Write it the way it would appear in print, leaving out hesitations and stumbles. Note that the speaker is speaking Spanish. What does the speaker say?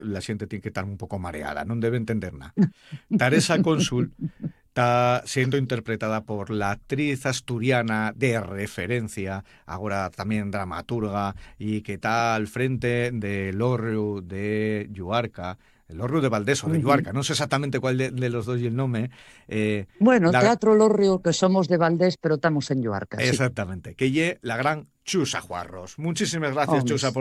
la xente tiene que estar un pouco mareada, non debe entender nada. Teresa Cónsul está siendo interpretada por la actriz asturiana de referencia, ahora también dramaturga, y que está al frente del Hórreo de Lluarca, el Hórreo de Valdés o de Ujú. Lluarca, no sé exactamente cuál de los dos y el nombre. Bueno, La, Teatro Lorrio, que somos de Valdés, pero estamos en Lluarca, sí. exactamente, que lle la gran Chusa Juarros. Muchísimas gracias, Chusa, Hombres. por